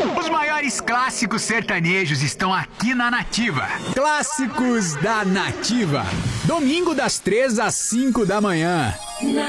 Os maiores clássicos sertanejos estão aqui na Nativa. Clássicos da Nativa. Domingo das 3 às 5 da manhã.